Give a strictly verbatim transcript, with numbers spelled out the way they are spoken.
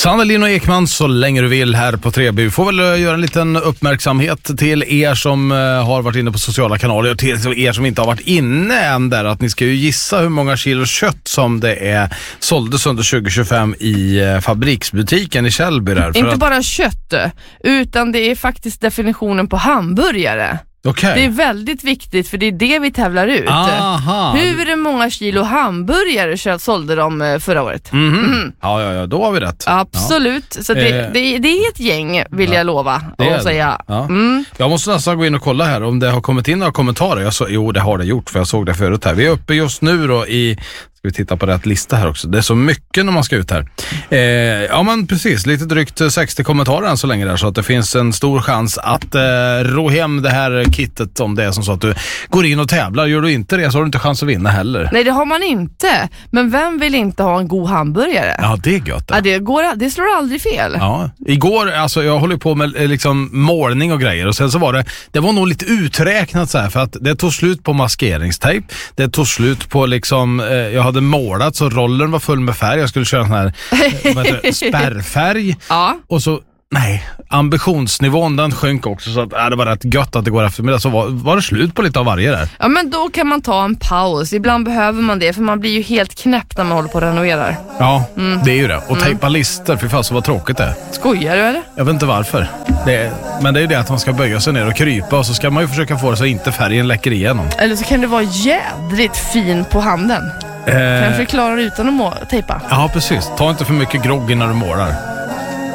Sandelin och Ekman, så länge du vill här på tre B. Vi får väl göra en liten uppmärksamhet till er som har varit inne på sociala kanaler och till er som inte har varit inne än där, att ni ska ju gissa hur många kilo kött som det är såldes under tjugo tjugofem i fabriksbutiken i Källby där. För inte att... bara kött, utan det är faktiskt definitionen på hamburgare. Okay. Det är väldigt viktigt, för det är det vi tävlar ut. Aha. Hur många kilo hamburgare kött sålde de förra året? Mm-hmm. Mm. Ja, ja, ja, då har vi rätt. Absolut, ja. Så det, eh. det, det är ett gäng, vill ja. jag lova det och säga. Ja. Mm. Jag måste nästan gå in och kolla här om det har kommit in några kommentarer. Jag så, jo, det har det gjort, för jag såg det förut här. Vi är uppe just nu då i... Ska vi titta på rätt lista här också. Det är så mycket när man ska ut här. Eh, ja men precis, lite drygt sextio kommentarer än så länge där, så att det finns en stor chans att eh, ro hem det här kittet om det är som så att du går in och tävlar. Gör du inte det så har du inte chans att vinna heller. Nej, det har man inte. Men vem vill inte ha en god hamburgare? Ja, det är gött. Ja, det, går, det slår aldrig fel. Ja, igår, alltså jag håller på med liksom målning och grejer, och sen så var det, det var nog lite uträknat så här, för att det tog slut på maskeringstejp. Det tog slut på liksom, eh, jag hade målat så rollen var full med färg. Jag skulle köra en sån här vad heter det, spärrfärg. Ja. Och så, nej, ambitionsnivån den sjönk också, så att äh, det var rätt gött att det går eftermiddag, så var, var det slut på lite av varje där. Ja, men då kan man ta en paus. Ibland behöver man det, för man blir ju helt knäpp när man håller på och renoverar. Ja, mm. det är ju det. Och tejpa mm. lister, för fan så vad tråkigt det är. Skojar du eller? Jag vet inte varför. Det är, men det är ju det att man ska böja sig ner och krypa, och så ska man ju försöka få det så inte färgen läcker igenom. Eller så kan det vara jädrigt fin på handen. Eh... Kan jag förklara utan att må- tejpa? Ja, precis. Ta inte för mycket grogg när du målar.